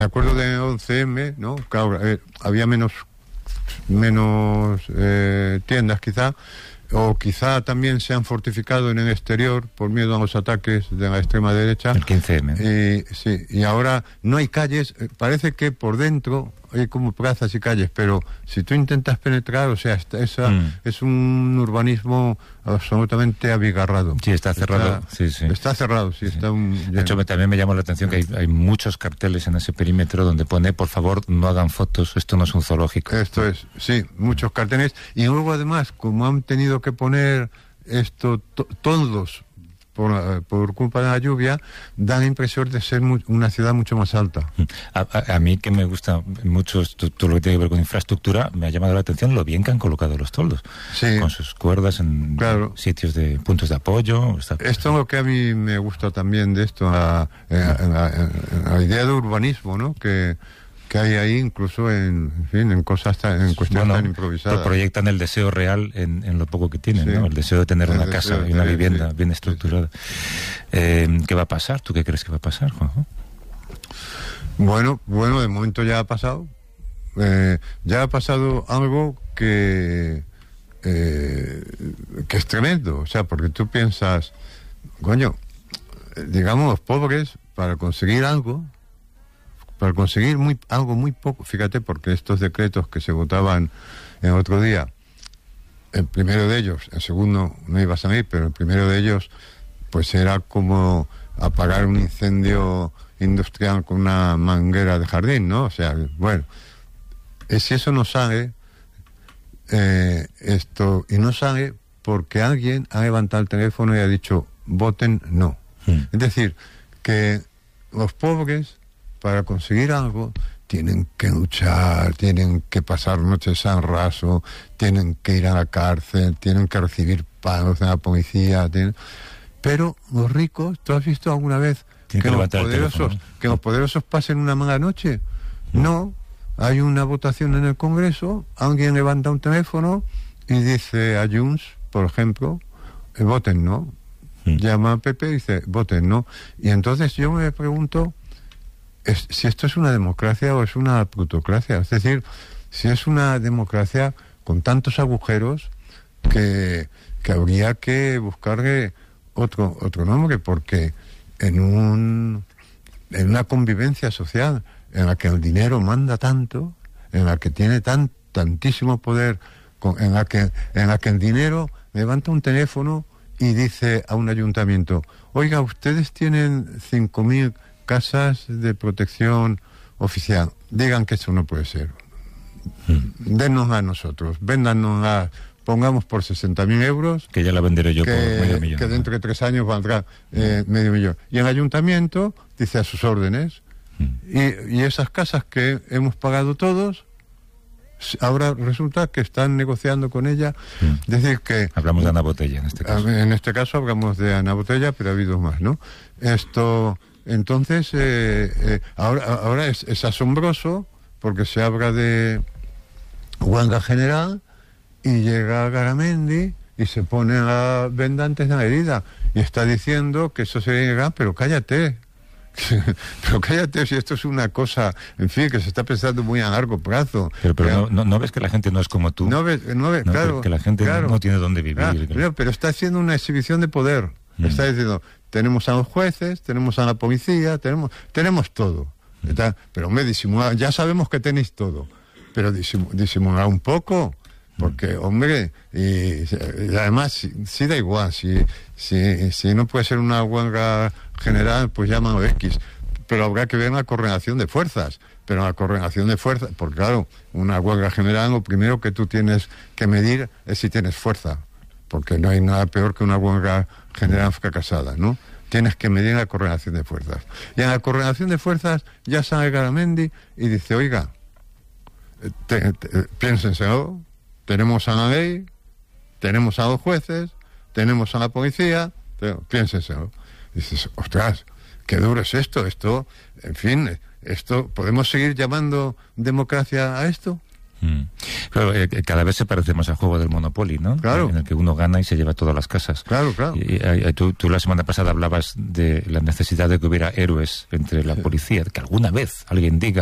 Me acuerdo de 11M, ¿no? Claro, había menos tiendas quizá, o quizá también se han fortificado en el exterior por miedo a los ataques de la extrema derecha. El 15M. Sí, y ahora no hay calles, parece que por dentro hay como plazas y calles, pero si tú intentas penetrar, o sea, es un urbanismo absolutamente abigarrado. Sí, está cerrado. Está cerrado, sí. De hecho, también me llamó la atención que hay muchos carteles en ese perímetro donde pone, por favor, no hagan fotos, esto no es un zoológico. Esto es, sí, muchos carteles. Y luego, además, como han tenido que poner esto todos por culpa de la lluvia, da la impresión de ser una ciudad mucho más alta. A mí, que me gusta mucho todo lo que tiene que ver con infraestructura, me ha llamado la atención lo bien que han colocado los toldos, sí, con sus cuerdas en sitios de puntos de apoyo. Esto es lo que a mí me gusta también de esto, la idea de urbanismo, ¿no? que hay ahí, incluso en cosas en cuestiones tan improvisadas. Proyectan el deseo real en lo poco que tienen, ¿no? El deseo de tener una casa y una vivienda bien estructurada. ¿Qué va a pasar? ¿Tú qué crees que va a pasar, Juanjo? Bueno, de momento ya ha pasado. Ya ha pasado algo que es tremendo. O sea, porque tú piensas, coño, digamos, los pobres, para conseguir algo muy poco, fíjate, porque estos decretos que se votaban el otro día, el primero de ellos, el segundo no iba a salir, pero el primero de ellos, pues era como apagar un incendio industrial con una manguera de jardín, ¿no? O sea, bueno, si eso no sale, y no sale porque alguien ha levantado el teléfono y ha dicho, voten no. Es decir, que los pobres, para conseguir algo, tienen que luchar, tienen que pasar noches al raso, tienen que ir a la cárcel, tienen que recibir pagos de la policía. Pero los ricos, ¿tú has visto alguna vez que los poderosos pasen una mala noche? No, hay una votación en el Congreso, alguien levanta un teléfono y dice a Junts, por ejemplo, voten no. Llama a Pepe y dice, voten no. Y entonces yo me pregunto si esto es una democracia o es una plutocracia. Es decir, si es una democracia con tantos agujeros que habría que buscarle otro nombre, porque en una convivencia social en la que el dinero manda tanto, en la que tiene tantísimo poder, en la que el dinero levanta un teléfono y dice a un ayuntamiento, oiga, ustedes tienen 5.000 casas de protección oficial, digan que eso no puede ser, dennosla a nosotros, véndannosla, pongamos por 60.000 euros, que ya la venderé yo por medio millón, que dentro de 3 años valdrá medio millón, y el ayuntamiento dice a sus órdenes, y esas casas que hemos pagado todos, ahora resulta que están negociando con ella. Es decir, que hablamos de Ana Botella en este caso. En este caso hablamos de Ana Botella, pero ha habido más, ¿no? Entonces, ahora es asombroso, porque se habla de huelga general y llega Garamendi y se pone la venda antes de la herida y está diciendo que eso sería ilegal, pero cállate. Pero cállate, si esto es una cosa, en fin, que se está pensando muy a largo plazo. Pero no ves que la gente no es como tú. No ves, claro. Que la gente no tiene dónde vivir. Pero está haciendo una exhibición de poder. Está diciendo, tenemos a los jueces, tenemos a la policía, tenemos todo. Pero hombre, disimular, ya sabemos que tenéis todo, pero disimular un poco. Porque, hombre, y además, sí da igual, si no puede ser una huelga general, pues llámalo X, pero habrá que ver la coordinación de fuerzas, porque claro, una huelga general, lo primero que tú tienes que medir es si tienes fuerza, porque no hay nada peor que una huelga general fracasada, ¿no? Tienes que medir la coordinación de fuerzas. Y en la coordinación de fuerzas ya sale Garamendi y dice, oiga, piénsenselo. Tenemos a la ley, tenemos a los jueces, tenemos a la policía, piénsenselo. Dices, ostras, qué duro es esto, en fin, ¿podemos seguir llamando democracia a esto? Claro, cada vez se parece más al juego del Monopoly, ¿no? Claro. En el que uno gana y se lleva todas las casas. Claro, claro. Y tú la semana pasada hablabas de la necesidad de que hubiera héroes entre la policía, que alguna vez alguien diga